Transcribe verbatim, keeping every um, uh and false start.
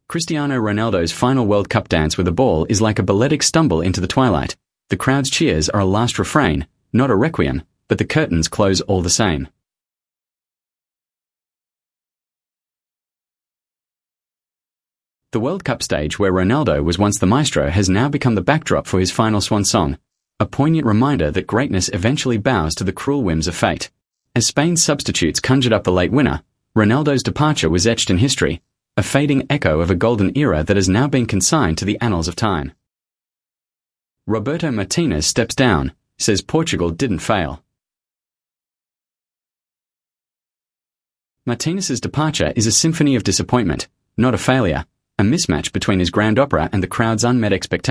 Cristiano Ronaldo's final World Cup dance with the ball is like a balletic stumble into the twilight. The crowd's cheers are a last refrain, not a requiem, but the curtains close all the same. The World Cup stage where Ronaldo was once the maestro has now become the backdrop for his final swan song, a poignant reminder that greatness eventually bows to the cruel whims of fate. As Spain's substitutes conjured up the late winner, Ronaldo's departure was etched in history, a fading echo of a golden era that has now been consigned to the annals of time. Roberto Martinez steps down, says Portugal didn't fail. Martinez's departure is a symphony of disappointment, not a failure, a mismatch between his grand opera and the crowd's unmet expectations.